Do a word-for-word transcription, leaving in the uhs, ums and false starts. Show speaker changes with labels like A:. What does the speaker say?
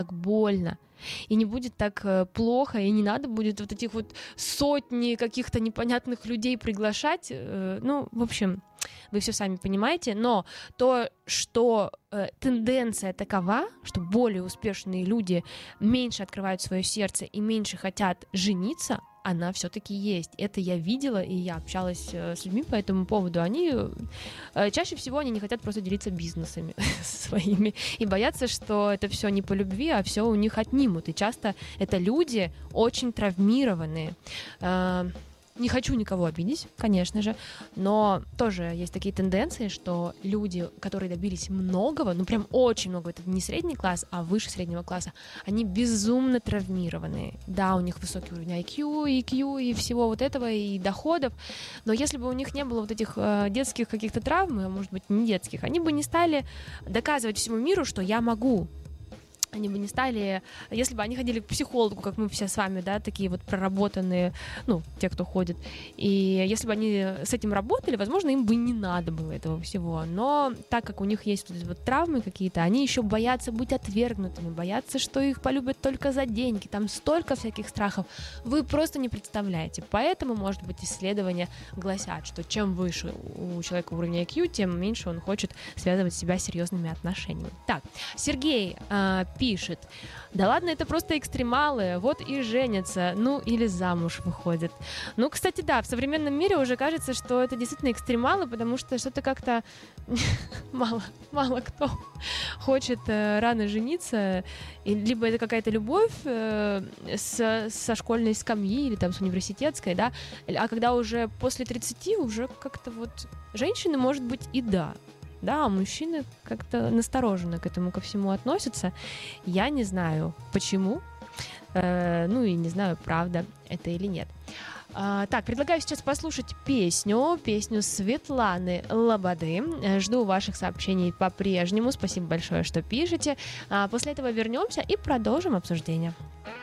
A: так больно, и не будет так э, плохо, и не надо будет вот этих вот сотни каких-то непонятных людей приглашать. Э, ну, в общем, вы все сами понимаете, но то, что э, тенденция такова, что более успешные люди меньше открывают свое сердце и меньше хотят жениться, она все-таки есть. Это я видела, и я общалась э, с людьми по этому поводу. Они э, чаще всего они не хотят просто делиться бизнесами своими и боятся, что это все не по любви, а все у них отнимут. И часто это люди очень травмированные. Э, Не хочу никого обидеть, конечно же, но тоже есть такие тенденции, что люди, которые добились многого, ну прям очень много, это не средний класс, а выше среднего класса, они безумно травмированные. Да, у них высокий уровень ай кью, и кью и всего вот этого, и доходов, но если бы у них не было вот этих э, детских каких-то травм, а может быть не детских, они бы не стали доказывать всему миру, что я могу. Они бы не стали, если бы они ходили к психологу, как мы все с вами, да, такие вот проработанные, ну, те, кто ходит, и если бы они с этим работали, возможно, им бы не надо было этого всего, но так как у них есть вот эти вот травмы какие-то, они еще боятся быть отвергнутыми, боятся, что их полюбят только за деньги, там столько всяких страхов, вы просто не представляете, поэтому, может быть, исследования гласят, что чем выше у человека уровень ай кью, тем меньше он хочет связывать себя с серьезными отношениями. Так, Сергей э, пишет: да ладно, это просто экстремалы, вот и женятся, ну или замуж выходят. Ну, кстати, да, в современном мире уже кажется, что это действительно экстремалы, потому что что-то как-то мало, мало кто хочет э, рано жениться, и либо это какая-то любовь э, с, со школьной скамьи или там с университетской, да, а когда уже после тридцати уже как-то вот женщины, может быть, и да, да, а мужчины как-то настороженно к этому ко всему относятся. Я не знаю, почему. Э, ну и не знаю, правда это или нет. А, так, предлагаю сейчас послушать песню, песню Светланы Лободы. Жду ваших сообщений по-прежнему. Спасибо большое, что пишете. А после этого вернемся и продолжим обсуждение.